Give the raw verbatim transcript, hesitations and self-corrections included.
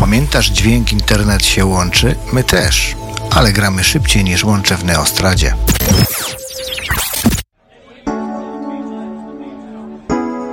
Pamiętasz dźwięk internet się łączy? My też, ale gramy szybciej niż łącze w Neostradzie.